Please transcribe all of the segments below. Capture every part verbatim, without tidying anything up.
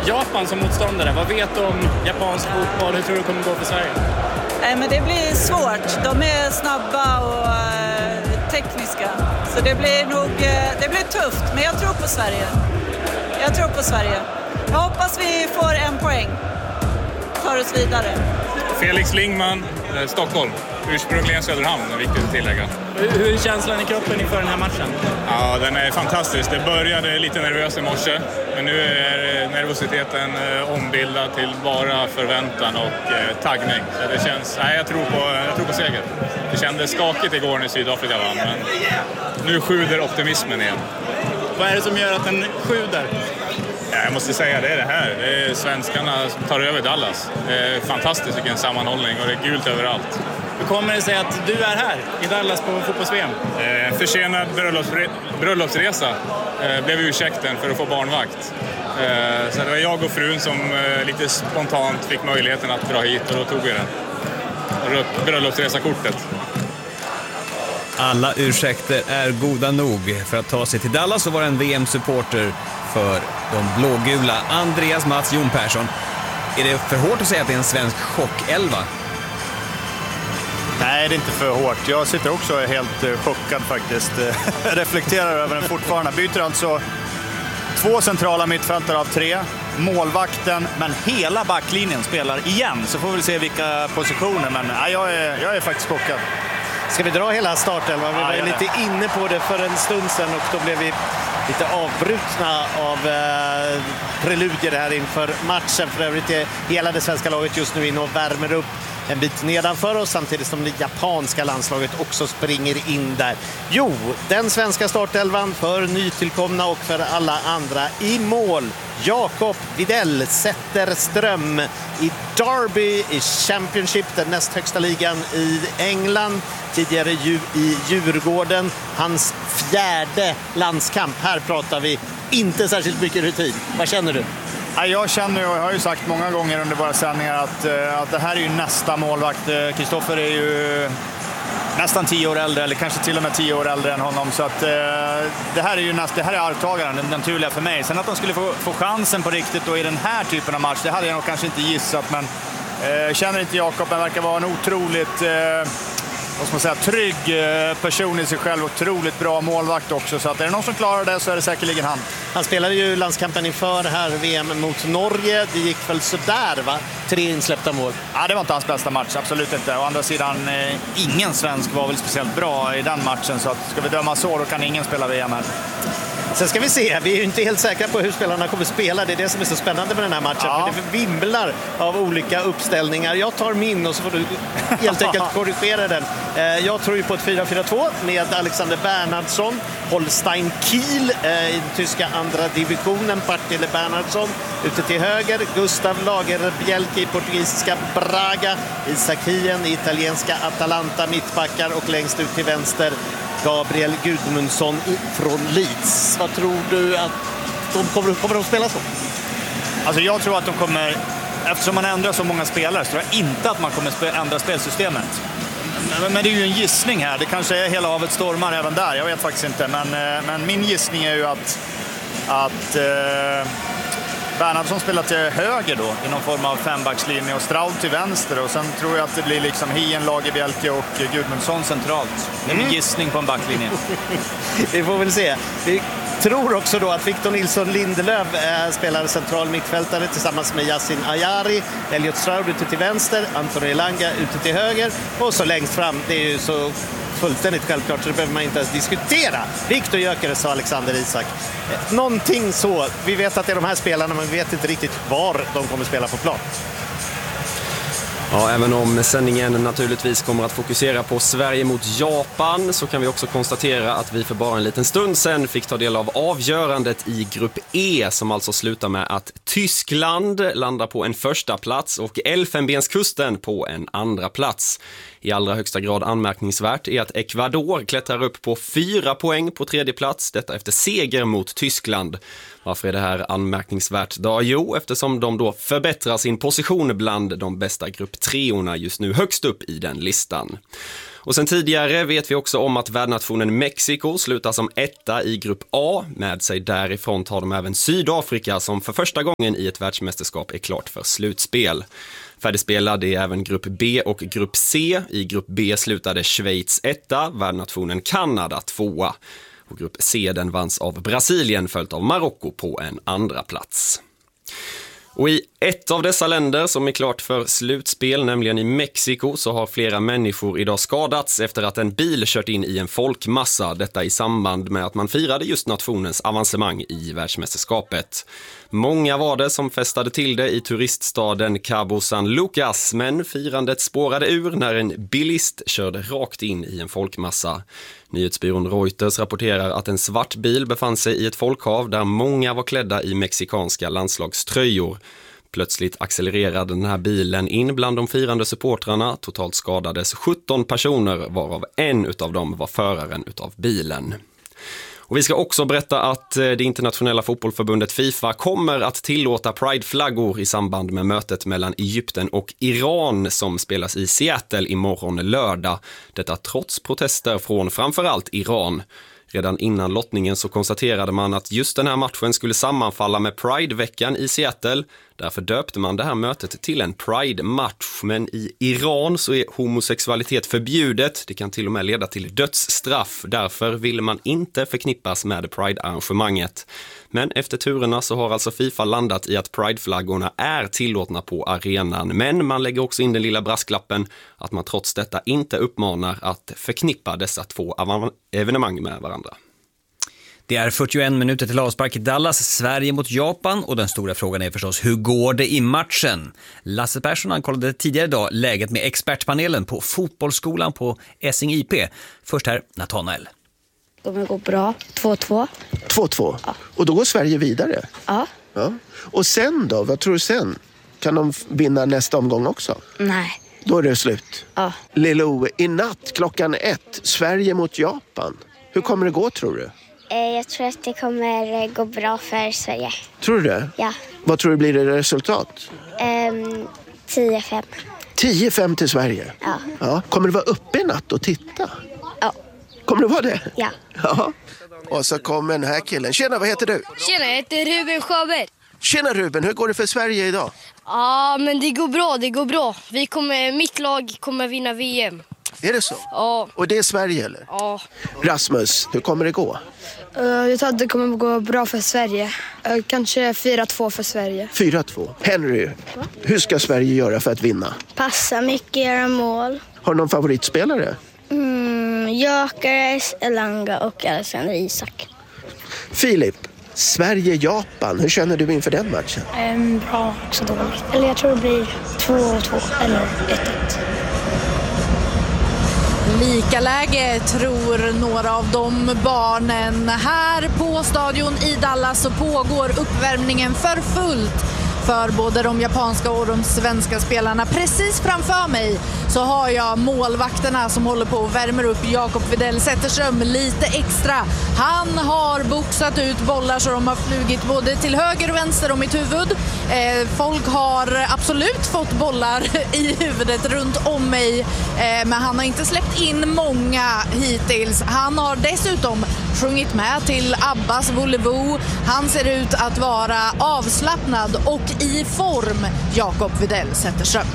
Japan som motståndare. Vad vet du om japansk fotboll? Hur tror du kommer gå för Sverige? Nej, men det blir svårt. De är snabba och eh, tekniska. Så det blir nog eh, det blir tufft. Men jag tror på Sverige. Jag tror på Sverige. Jag hoppas vi får en poäng. Tar oss vidare. Felix Lingman, eh, Stockholm. Ursprungligen Söderhamn, är viktigt att tillägga. Hur är känslan i kroppen inför den här matchen? Ja, den är fantastisk. Det började lite nervöst i morse, men nu är nervositeten eh, ombildad till bara förväntan och eh, taggning. Så det känns, nej, jag tror på, jag tror på seger. Det kändes skakigt igår när Sydafrika vann, men nu sjuder optimismen igen. Vad är det som gör att den sjuder? Ja, jag måste säga, det är det här. Det är svenskarna som tar över Dallas. Det är fantastiskt vilken sammanhållning och det är gult överallt. Hur kommer det sig att du är här i Dallas på fotbolls-V M? Eh, försenad bröllopsre- bröllopsresa eh, blev ursäkten för att få barnvakt. Eh, så det var jag och frun som eh, lite spontant fick möjligheten att dra hit och då tog vi den. Bröllopsresakortet. Alla ursäkter är goda nog för att ta sig till Dallas och vara en V M-supporter för de blågula. Andreas Mats Jon Persson. Är det för hårt att säga att det är en svensk chockelva? Nej, det är inte för hårt. Jag sitter också helt uh, chockad faktiskt. Reflekterar över den fortfarande. Byter alltså två centrala mittfältare av tre. Målvakten, men hela backlinjen spelar igen. Så får vi se vilka positioner. Men ja, jag, är, jag är faktiskt chockad. Ska vi dra hela startelvan? Vi var ju lite inne på det för en stund sedan och då blev vi lite avbrutna av eh, preludier här inför matchen. För övrigt är hela det svenska laget just nu inne och värmer upp en bit nedanför oss samtidigt som det japanska landslaget också springer in där. Jo, den svenska startelvan för nytillkomna och för alla andra i mål. Jakob Widell Zetterström i Derby i Championship, den näst högsta ligan i England. Tidigare ju i Djurgården. Hans fjärde landskamp. Här pratar vi inte särskilt mycket rutin. Vad känner du? Jag känner och jag har ju sagt många gånger under våra sändningar att, att det här är ju nästa målvakt. Kristoffer är ju nästan tio år äldre, eller kanske till och med tio år äldre än honom. Så att, det här är ju nästa, det här är arvtagaren, den naturliga för mig. Sen att de skulle få, få chansen på riktigt då i den här typen av match, det hade jag nog kanske inte gissat. Men eh, känner inte Jakob, han verkar vara en otroligt... Eh, vad ska man säga, trygg person i sig själv och otroligt bra målvakt också. Så att är det någon som klarar det så är det säkerligen han. Han spelade ju landskampen inför här V M mot Norge. Det gick väl sådär, va? Tre insläppta mål. Ja, det var inte hans bästa match, absolut inte. Å andra sidan, eh, ingen svensk var väl speciellt bra i den matchen. Så att, ska vi döma så, då kan ingen spela V M här. Sen ska vi se, vi är ju inte helt säkra på hur spelarna kommer spela. Det är det som är så spännande med den här matchen. Ja. För det vimlar av olika uppställningar. Jag tar min och så får du helt enkelt korrigera den. Jag tror ju på ett fyra fyra två med Alexander Bernhardsson, Holstein Kiel i den tyska andra divisionen, Partille Bernhardsson ute till höger, Gustav Lagerbielke i portugisiska Braga, Isak Hien i italienska Atalanta, mittbackar och längst ut till vänster Gabriel Gudmundsson från Leeds. Vad tror du att de kommer, kommer de spela så? Alltså jag tror att de kommer, eftersom man ändrar så många spelare, så tror jag inte att man kommer ändra spelsystemet. Men, men det är ju en gissning här. Det kanske är hela havet stormar även där. Jag vet faktiskt inte. Men, men min gissning är ju att, att eh, Bernhardsson spelar till höger då i någon form av fembackslinje och Straud till vänster. Och sen tror jag att det blir liksom Hien, Lagerbielke och Gudmundsson centralt. Det är min gissning på en backlinje. Vi får väl se. Vi tror också då att Victor Nilsson Lindelöf äh, spelar central mittfältare tillsammans med Yassin Ayari, Elliot Straud ute till vänster, Anton Elanga ute till höger och så längst fram, det är ju så fullständigt självklart så det behöver man inte ens diskutera. Viktor Gyökeres och Alexander Isak. Någonting så, vi vet att det är de här spelarna men vi vet inte riktigt var de kommer spela på plan. Ja, även om sändningen naturligtvis kommer att fokusera på Sverige mot Japan så kan vi också konstatera att vi för bara en liten stund sedan fick ta del av avgörandet i grupp E som alltså slutar med att Tyskland landar på en första plats och Elfenbenskusten på en andra plats. I allra högsta grad anmärkningsvärt är att Ecuador klättrar upp på fyra poäng på tredje plats, detta efter seger mot Tyskland. Varför är det här anmärkningsvärt då? Jo, eftersom de då förbättrar sin position bland de bästa grupp treorna just nu högst upp i den listan. Och sen tidigare vet vi också om att värdnationen Mexiko slutar som etta i grupp A. Med sig därifrån tar de även Sydafrika som för första gången i ett världsmästerskap är klart för slutspel. Färdigspelad är även grupp B och grupp C. I grupp B slutade Schweiz etta, värdnationen Kanada tvåa. Och grupp C den vanns av Brasilien följt av Marocko på en andra plats. Och i ett av dessa länder som är klart för slutspel, nämligen i Mexiko, så har flera människor idag skadats efter att en bil kört in i en folkmassa. Detta i samband med att man firade just nationens avancemang i världsmästerskapet. Många var det som festade till det i turiststaden Cabo San Lucas, men firandet spårade ur när en bilist körde rakt in i en folkmassa. Nyhetsbyrån Reuters rapporterar att en svart bil befann sig i ett folkhav där många var klädda i mexikanska landslagströjor. Plötsligt accelererade den här bilen in bland de firande supportrarna. Totalt skadades sjutton personer, varav en utav dem var föraren utav bilen. Och vi ska också berätta att det internationella fotbollförbundet FIFA kommer att tillåta Pride-flaggor i samband med mötet mellan Egypten och Iran som spelas i Seattle imorgon lördag. Detta trots protester från framförallt Iran. Redan innan lottningen så konstaterade man att just den här matchen skulle sammanfalla med Pride-veckan i Seattle. Därför döpte man det här mötet till en Pride-match. Men i Iran så är homosexualitet förbjudet. Det kan till och med leda till dödsstraff. Därför ville man inte förknippas med Pride-arrangemanget. Men efter turerna så har alltså FIFA landat i att Pride-flaggorna är tillåtna på arenan. Men man lägger också in den lilla brasklappen att man trots detta inte uppmanar att förknippa dessa två evenemang med varandra. Det är fyrtioen minuter till avspark i Dallas, Sverige mot Japan, och den stora frågan är förstås, hur går det i matchen? Lasse Persson ankollade tidigare idag läget med expertpanelen på fotbollsskolan på Essing I P. Först här, Nathanael. Det kommer gå bra, två två. två två? Ja. Och då går Sverige vidare? Ja. Ja. Och sen då, vad tror du sen? Kan de vinna nästa omgång också? Nej. Då är det slut? Ja. Lilo, i natt klockan ett, Sverige mot Japan. Hur kommer det gå tror du? Jag tror att det kommer gå bra för Sverige. Tror du det? Ja. Vad tror du blir det resultat? Um, tio fem. tio fem till Sverige? Ja. Ja. Kommer du vara uppe i natt och titta? Ja. Kommer du vara det? Ja. Ja. Och så kommer den här killen. Tjena, vad heter du? Tjena, jag heter Ruben Schaber. Tjena Ruben, hur går det för Sverige idag? Ja, men det går bra, det går bra. Vi kommer, mitt lag kommer vinna V M. Är det så? Ja. Och det är Sverige eller? Ja. Rasmus, hur kommer det gå? Uh, jag tror att det kommer gå bra för Sverige. Uh, kanske fyra två för Sverige. fyra två. Henry, Va? hur ska Sverige göra för att vinna? Passa mycket, göra mål. Har du någon favoritspelare? Mm, Gökeres, Elanga och Alexander Isak. Filip, Sverige-Japan, hur känner du inför den matchen? Um, bra, också dåligt. Eller jag tror det blir två två eller ett ett. Lika läge tror några av de barnen. Här på stadion i Dallas så pågår uppvärmningen för fullt för både de japanska och de svenska spelarna. Precis framför mig så har jag målvakterna som håller på och värmer upp Jakob Widell Zetterström lite extra. Han har boxat ut bollar så de har flugit både till höger och vänster om mitt huvud. Eh, folk har absolut fått bollar i huvudet runt om mig, eh, men han har inte släppt in många hittills. Han har dessutom sjungit med till Abbas Volevo. Han ser ut att vara avslappnad och i form, Jakob Widell Zetterström.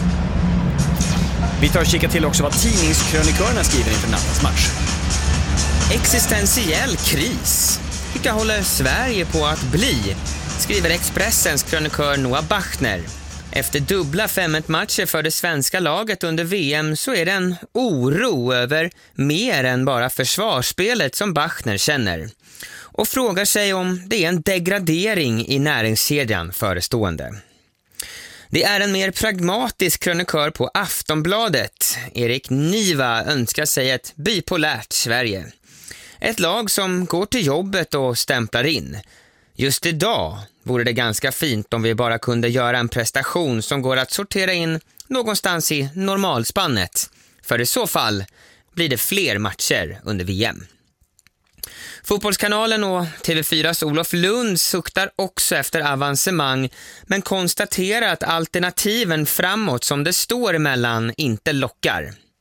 Vi tar och kika till också vad tidningskrönikörerna skriver inför nattens match. Existentiell kris. Vilka håller Sverige på att bli? Skriver Expressens krönikör Noah Bachner. Efter dubbla fem ett matcher för det svenska laget under V M så är det en oro över mer än bara försvarsspelet som Bachner känner. Och frågar sig om det är en degradering i näringskedjan förestående. Det är en mer pragmatisk krönikör på Aftonbladet. Erik Niva önskar sig ett bipolärt Sverige. Ett lag som går till jobbet och stämplar in. Just idag vore det ganska fint om vi bara kunde göra en prestation som går att sortera in någonstans i normalspannet. För i så fall blir det fler matcher under V M. Fotbollskanalen och T V fyras Olof Lund suktar också efter avancemang men konstaterar att alternativen framåt som det står emellan inte lockar.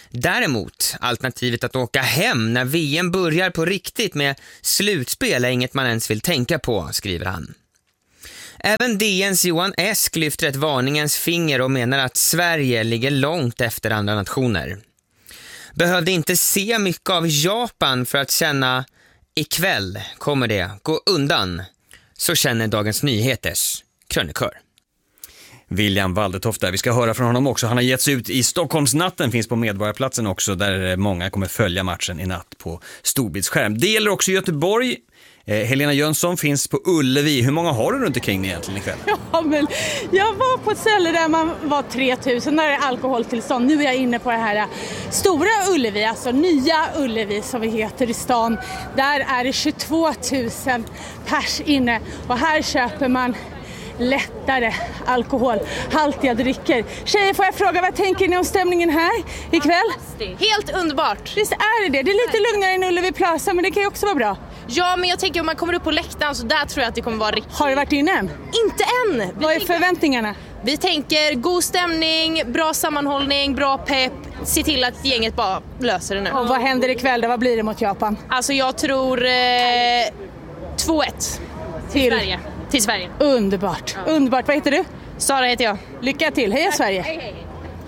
Däremot, alternativet att åka hem när V M börjar på riktigt med slutspel är inget man ens vill tänka på, skriver han. Även D N:s Johan Esk lyfter ett varningens finger och menar att Sverige ligger långt efter andra nationer. Behövde inte se mycket av Japan för att känna ikväll kommer det gå undan. Så känner Dagens Nyheters krönikör. William Waldetoft där. Vi ska höra från honom också. Han har getts ut i Stockholmsnatten, finns på Medborgarplatsen också, där många kommer följa matchen i natt på storbildsskärm. Det gäller också Göteborg. Eh, Helena Jönsson finns på Ullevi. Hur många har du runt omkring egentligen ikväll? Ja, men jag var på ett ställe där man var tre tusen, där är alkoholtillstånd. Nu är jag inne på det här stora Ullevi, alltså nya Ullevi som vi heter i stan. Där är det tjugotvå tusen pers inne och här köper man lättare alkoholhaltiga drycker. Tjejer, får jag fråga, vad tänker ni om stämningen här ikväll? Helt underbart. Visst är det det? Det är lite lugnare än Ullevi Plaza, men det kan ju också vara bra. Ja, men jag tänker om man kommer upp på läktaren så där tror jag att det kommer vara riktigt. Har du varit inne än? Inte än. Vi vad är tänker... förväntningarna? Vi tänker god stämning, bra sammanhållning, bra pepp. Se till att gänget bara löser det nu. Och vad händer ikväll då? Vad blir det mot Japan? Alltså jag tror eh, två ett till Sverige. Till Sverige. Underbart. Ja. Underbart. Vad heter du? Sara heter jag. Lycka till. Heja Sverige. Hej, hej.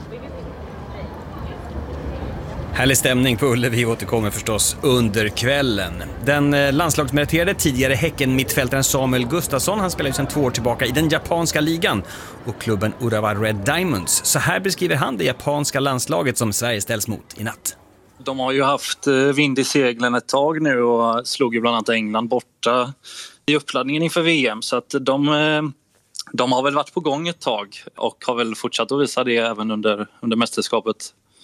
Härlig stämning på Ullevi återkommer förstås under kvällen. Den landslagsmeriterade tidigare Häcken-mittfältaren Samuel Gustafsson, han spelar ju sedan två år tillbaka i den japanska ligan och klubben Urawa Red Diamonds. Så här beskriver han det japanska landslaget som Sverige ställs mot i natt. De har ju haft vind i seglen ett tag nu och slog ju bland annat England borta i uppladdningen inför V M, så att de, de har väl varit på gång ett tag och har väl fortsatt att visa det även under, under mästerskapet.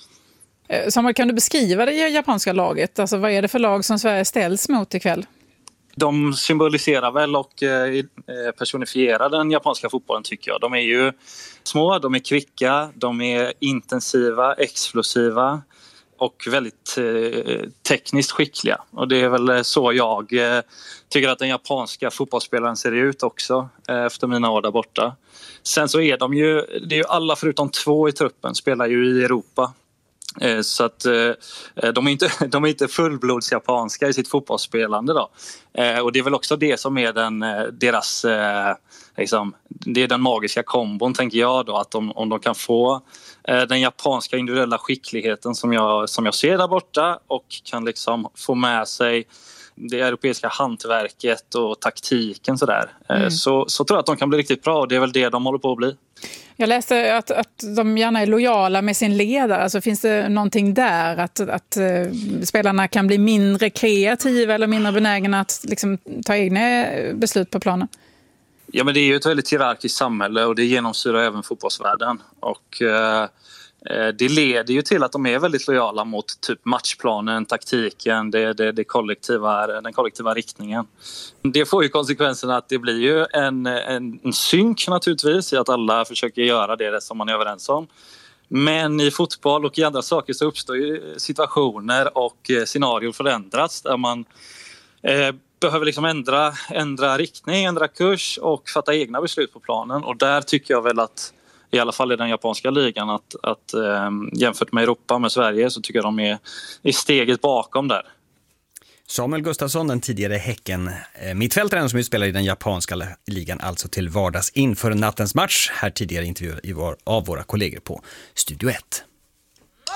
Samuel, kan du beskriva det japanska laget? Alltså, vad är det för lag som Sverige ställs mot ikväll? De symboliserar väl och personifierar den japanska fotbollen, tycker jag. De är ju små, de är kvicka, de är intensiva, explosiva och väldigt eh, tekniskt skickliga. Och det är väl så jag eh, tycker att den japanska fotbollsspelaren ser ut också eh, efter mina år där borta. Sen så är de ju, det är ju alla förutom två i truppen spelar ju i Europa. Eh, så att eh, de är inte, de är inte fullblods japanska i sitt fotbollsspelande då. Eh, och det är väl också det som är den, deras, eh, liksom, det är den magiska kombon, tänker jag då, att de, om de kan få den japanska individuella skickligheten som jag, som jag ser där borta och kan liksom få med sig det europeiska hantverket och taktiken sådär. Mm. Så, så tror jag att de kan bli riktigt bra och det är väl det de håller på att bli. Jag läste att, att de gärna är lojala med sin ledare. Alltså finns det någonting där att, att uh, spelarna kan bli mindre kreativa eller mindre benägna att liksom, ta egna beslut på planen? Ja, men det är ju ett väldigt hierarkiskt samhälle och det genomsyrar även fotbollsvärlden. Och eh, det leder ju till att de är väldigt lojala mot typ matchplanen, taktiken, det, det, det kollektiva, den kollektiva riktningen. Det får ju konsekvenserna att det blir ju en, en, en synk naturligtvis i att alla försöker göra det som man är överens om. Men i fotboll och i andra saker så uppstår ju situationer och scenarier förändras där man eh, behöver liksom ändra, ändra riktning, ändra kurs och fatta egna beslut på planen. Och där tycker jag väl att, i alla fall i den japanska ligan, att, att eh, jämfört med Europa, med Sverige, så tycker jag de är i steget bakom där. Samuel Gustafsson, den tidigare Häcken mittfältaren som spelar i den japanska ligan, alltså till vardags inför nattens match. Här tidigare intervjuer av våra kollegor på Studio ett.